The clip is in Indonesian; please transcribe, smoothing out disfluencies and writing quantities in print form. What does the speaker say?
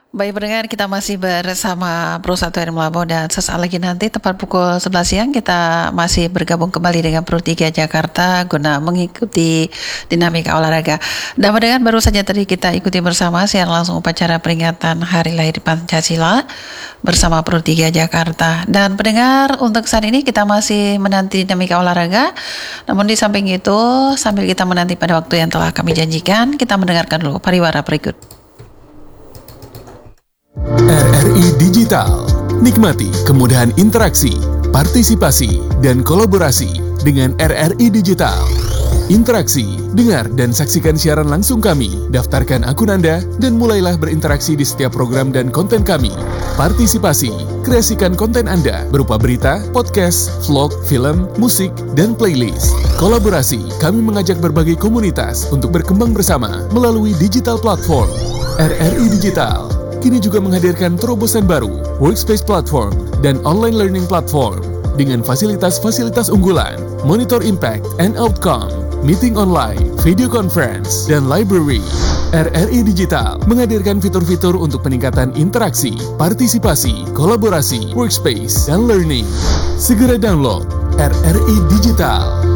Baik pendengar, kita masih bersama Bro Satu Arim Labo dan sesaat lagi nanti tepat pukul 11 siang kita masih bergabung kembali dengan Pro 3 Jakarta guna mengikuti dinamika olahraga. Dan pendengar, baru saja tadi kita ikuti bersama siaran langsung upacara peringatan Hari Lahir Pancasila bersama Pro 3 Jakarta. Dan pendengar, untuk saat ini kita masih menanti dinamika olahraga. Namun di samping itu, sambil kita menanti pada waktu yang telah kami janjikan, kita mendengarkan dulu pariwara berikut. RRI Digital. Nikmati kemudahan interaksi, partisipasi, dan kolaborasi dengan RRI Digital. Interaksi, dengar dan saksikan siaran langsung kami, daftarkan akun Anda, dan mulailah berinteraksi di setiap program dan konten kami. Partisipasi, kreasikan konten Anda berupa berita, podcast, vlog, film, musik, dan playlist. Kolaborasi, kami mengajak berbagai komunitas untuk berkembang bersama melalui digital platform. RRI Digital kini juga menghadirkan terobosan baru, workspace platform, dan online learning platform dengan fasilitas-fasilitas unggulan, monitor impact and outcome, meeting online, video conference, dan library. RRI Digital menghadirkan fitur-fitur untuk peningkatan interaksi, partisipasi, kolaborasi, workspace, dan learning. Segera download RRI Digital.